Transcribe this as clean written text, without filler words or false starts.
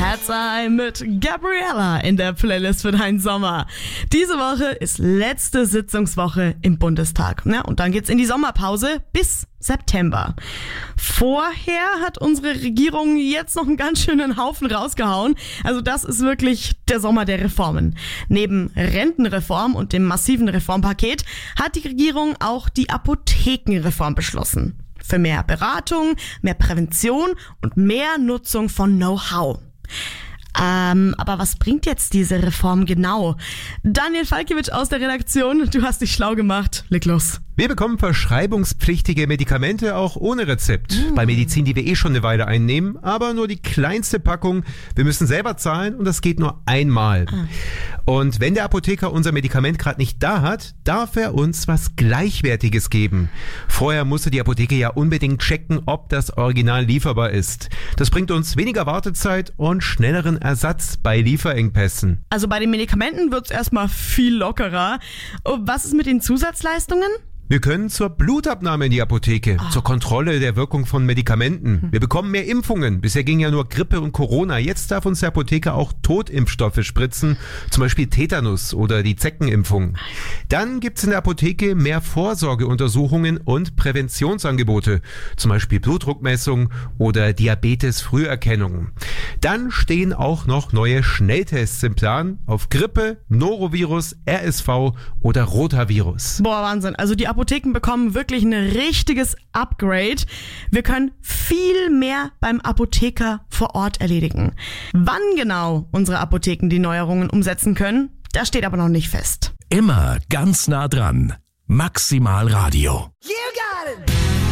Cat's Eye mit Gabriella in der Playlist für deinen Sommer. Diese Woche ist letzte Sitzungswoche im Bundestag. Ja, und dann geht's in die Sommerpause bis September. Vorher hat unsere Regierung jetzt noch einen ganz schönen Haufen rausgehauen. Also das ist wirklich der Sommer der Reformen. Neben Rentenreform und dem massiven Reformpaket hat die Regierung auch die Apothekenreform beschlossen. Für mehr Beratung, mehr Prävention und mehr Nutzung von Know-how. Aber was bringt jetzt diese Reform genau? Daniel Falkiewicz aus der Redaktion, du hast dich schlau gemacht. Leg los. Wir bekommen verschreibungspflichtige Medikamente auch ohne Rezept. Bei Medizin, die wir schon eine Weile einnehmen, aber nur die kleinste Packung. Wir müssen selber zahlen und das geht nur einmal. Und wenn der Apotheker unser Medikament gerade nicht da hat, darf er uns was Gleichwertiges geben. Vorher musste die Apotheke ja unbedingt checken, ob das Original lieferbar ist. Das bringt uns weniger Wartezeit und schnelleren Ersatz bei Lieferengpässen. Also bei den Medikamenten wird's erstmal viel lockerer. Und was ist mit den Zusatzleistungen? Wir können zur Blutabnahme in die Apotheke, zur Kontrolle der Wirkung von Medikamenten. Wir bekommen mehr Impfungen. Bisher ging ja nur Grippe und Corona. Jetzt darf uns der Apotheker auch Totimpfstoffe spritzen, zum Beispiel Tetanus oder die Zeckenimpfung. Dann gibt's in der Apotheke mehr Vorsorgeuntersuchungen und Präventionsangebote, zum Beispiel Blutdruckmessung oder Diabetes-Früherkennung. Dann stehen auch noch neue Schnelltests im Plan auf Grippe, Norovirus, RSV oder Rotavirus. Boah, Wahnsinn. Also die Apotheken bekommen wirklich ein richtiges Upgrade. Wir können viel mehr beim Apotheker vor Ort erledigen. Wann genau unsere Apotheken die Neuerungen umsetzen können, das steht aber noch nicht fest. Immer ganz nah dran. Maximal Radio. You got it!